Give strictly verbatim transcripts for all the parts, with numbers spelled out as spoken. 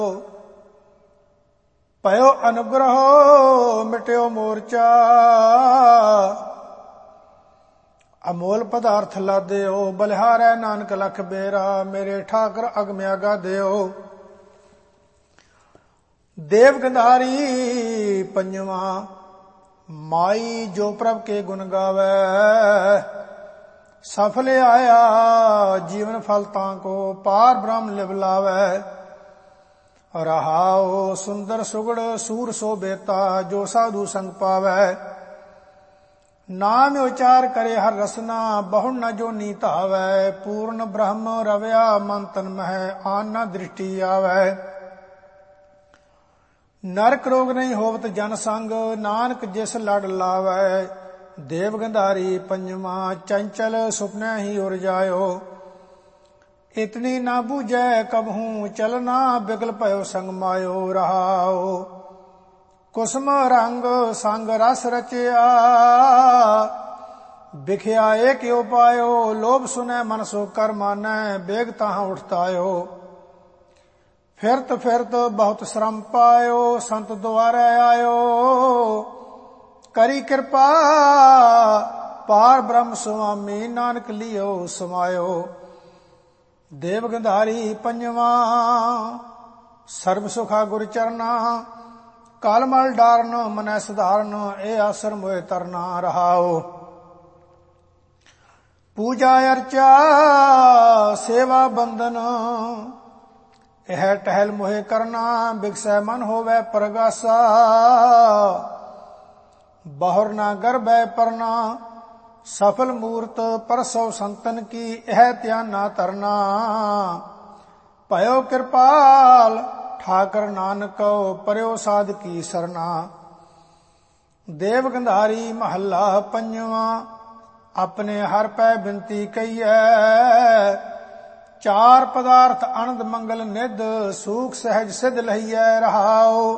ਭਇਓ ਅਨੁਗ੍ਰਹ ਮਿਟਿਓ ਮੋਰਚਾ। ਅਮੋਲ ਪਦਾਰਥ ਲਾਦਿਓ ਬਲਿਹਾਰੈ ਨਾਨਕ ਲਖ ਬੇਰਾ। ਮੇਰੇ ਠਾਕਰ ਅਗਮਿਆਗਾ ਦਿਓ। ਦੇਵ ਗੰਧਾਰੀ ਪੰਜਵਾ ਮਾਈ ਜੋ ਪ੍ਰਭ ਕੇ ਗੁਣ ਗਾਵੈ। ਸਫਲ ਆਇਆ ਜੀਵਨ ਫਲ ਤਾਂ ਕੋ ਪਾਰ ਬ੍ਰਹਮ ਲਿਵ ਲਾਵੈ। ਰਹਾਉ ਸੁੰਦਰ ਸੁਗੜ ਸੂਰ ਸੋ ਬੇਤਾ ਜੋ ਸਾਧੂ ਸੰਗ ਪਾਵੈ। ਨਾਮ ਉਚਾਰ ਕਰੇ ਹਰ ਰਸਨਾ ਬਹੁ ਨ ਜੋ ਨੀ ਧਾਵੈ। ਪੂਰਨ ਬ੍ਰਹਮ ਰਵਿਆ ਮਨ ਤਨ ਮਹਿ ਆਨ ਨ ਦ੍ਰਿਸ਼ਟੀ ਆਵੈ। ਨਰਕ ਰੋਗ ਨਹੀਂ ਹੋਵਤ ਜਨ ਸੰਗ ਨਾਨਕ ਜਿਸ ਲੜ ਲਾਵੈ। ਦੇਵ ਗੰਧਾਰੀ ਪੰਜਵਾ ਚੰਚਲ ਸੁਪਨੈ ਹੀ ਉਰ ਜਾਇਓ। ਇਤਨੀ ਨਾ ਬੂਝੈ ਕਬਹੂ ਚਲਨਾ ਬਿਗਲ ਭਇਓ ਸੰਗ ਮਾਇਓ। ਰਹਾਉ ਕੁਸਮ ਰੰਗ ਸੰਗ ਰਸ ਰਚਿਆ ਬਿਖਿਆ ਏਕ ਉਪਾਇਓ। ਲੋਭ ਸੁਨੈ ਮਨ ਸੋ ਕਰ ਮਾਨੈ ਬੇਗ ਤਾਹਾਂ ਉਠਤਾਇਓ। ਫਿਰਤ ਫਿਰਤ ਬਹੁਤ ਸ਼ਰਮ ਪਾਇਓ ਸੰਤ ਦੁਆਰੇ ਆਇਓ। ਕਰੀ ਕਿਰਪਾ ਪਾਰ ਬ੍ਰਹਮ ਸੁਆਮੀ ਨਾਨਕ ਲਿਓ ਸਮਾਇਓ। ਦੇਵ ਗੰਧਾਰੀ ਪੰਜਵਾ ਸਰਬ ਸੁਖਾ ਗੁਰ ਚਰਨਾ। ਕਾਲ ਮਲ ਡਾਰਨ ਮਨੈ ਸਧਾਰਨ ਇਹ ਆਸਰ ਮੋਇ ਤਰਨਾ। ਰਹਾਉ ਪੂਜਾ ਅਰਚਾ ਸੇਵਾ ਬੰਦਨ ਇਹ ਟਹਿਲ ਮੋਹਿ ਕਰਨਾ। ਬਿਗਸੈ ਮਨ ਹੋਵੈ ਪ੍ਰਗਾਸਾ ਬਹੁਰ ਨਾ ਗਰਭੈ ਪਰਨਾ। ਸਫਲ ਮੂਰਤ ਪਰਸੋ ਸੰਤਨ ਕੀ ਇਹ ਧਿਆਨ ਨਾ ਧਰਨਾ। ਭਇਓ ਕਿਰਪਾਲ ਠਾਕਰ ਨਾਨਕੋ ਪਰਿਓ ਸਾਧ ਕੀ ਸਰਨਾ। ਦੇਵ ਗੰਧਾਰੀ ਮਹੱਲਾ ਪੰਜਵਾ ਆਪਣੇ ਹਰ ਪੈ ਬਿਨਤੀ ਕਹੀਐ। ਚਾਰ ਪਦਾਰਥ ਆਨੰਦ ਮੰਗਲ ਨਿਧ ਸੂਖ ਸਹਿਜ ਸਿਧ ਲਈਐ। ਰਹਾਉ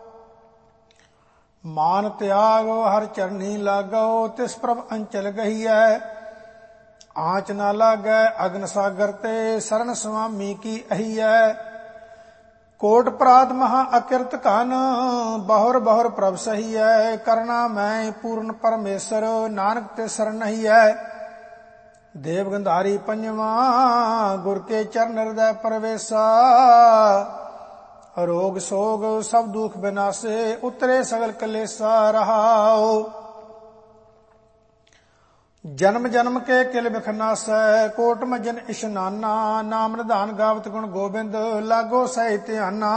ਮਾਨ ਤਿਆਗੋ ਹਰ ਚਰਨੀ ਲਾਗੋ ਤਿਸ ਪ੍ਰਭ ਅੰਚਲ ਗਹੀਐ। ਆਂਚ ਨਾ ਲਾਗੈ ਅਗਨ ਸਾਗਰ ਤੇ ਸਰਨ ਸੁਆਮੀ ਕੀ ਅਹੀਐ। ਕੋਟ ਪ੍ਰਾਤ ਮਹਾ ਅਕਿਰਤ ਘਨ ਬਹੁਰ ਬਹੁਰ ਪ੍ਰਭ ਸਹੀਐ। ਕਰਨਾ ਮੈਂ ਪੂਰਨ ਪਰਮੇਸ਼ਰ ਨਾਨਕ ਤੇ ਸਰਨ ਨਹੀਂਐ। ਦੇਵ ਗੰਧਾਰੀ ਪੰਜਵਾ ਗੁਰ ਕੇ ਚਰਨ ਹਿਰਦੈ ਪਰਵੇਸਾ। ਰੋਗ ਸੋਗ ਸਭ ਦੁਖ ਬਿਨਾਸੇ ਉਤਰੇ ਸਗਲ ਕਲੇਸਾ। ਰਹਾਉ ਜਨਮ ਜਨਮ ਕੇ ਕਿਲ ਬਿਖ ਨਾਸੈ ਕੋਟ ਮਜਨ ਇਸ਼ਨਾਨਾ। ਨਾਮ ਨਿਧਾਨ ਗਾਵਤ ਗੁਣ ਗੋਬਿੰਦ ਲਾਗੋ ਸਹਿ ਧਿਆਨਾ।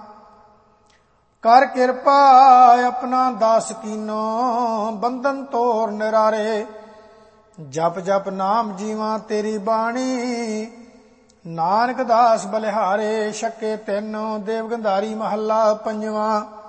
ਕਰ ਕਿਰਪਾ ਆਪਣਾ ਦਾਸ ਕੀਨੋ ਬੰਧਨ ਤੋਰ ਨਿਰਾਰੇ। ਜਪ ਜਪ ਨਾਮ ਜੀਵਾਂ ਤੇਰੀ ਬਾਣੀ ਨਾਨਕ ਦਾਸ ਬਲਿਹਾਰੇ। ਛਕੇ ਤਿੰਨ ਦੇਵ ਗੰਧਾਰੀ ਮਹੱਲਾ ਪੰਜਵਾ